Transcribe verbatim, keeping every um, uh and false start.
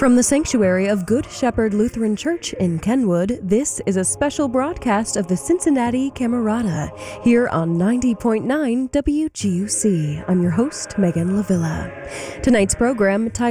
From the sanctuary of Good Shepherd Lutheran Church in Kenwood, this is a special broadcast of the Cincinnati Camerata here on ninety point nine W G U C. I'm your host, Megan LaVilla. Tonight's program, titled